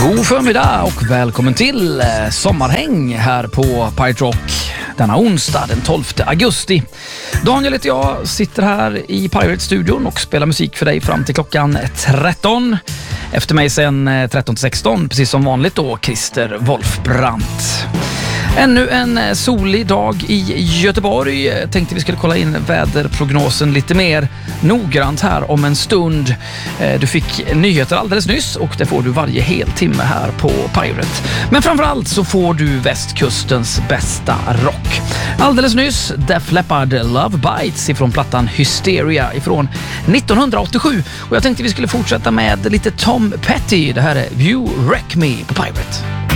God förmiddag och välkommen till sommarhäng här på Pirate Rock denna onsdag den 12 augusti. Daniel heter jag, sitter här i Pirate-studion och spelar musik för dig fram till klockan 13. Efter mig sen 13-16, precis som vanligt då, Christer Wolfbrandt. Ännu en solig dag i Göteborg. Tänkte vi skulle kolla in väderprognosen lite mer noggrant här om en stund. Du fick nyheter alldeles nyss och det får du varje hel timme här på Pirate. Men framförallt så får du västkustens bästa rock. Alldeles nyss Def Leppard Love Bites ifrån plattan Hysteria ifrån 1987. Och jag tänkte vi skulle fortsätta med lite Tom Petty. Det här är You Wreck Me på Pirate.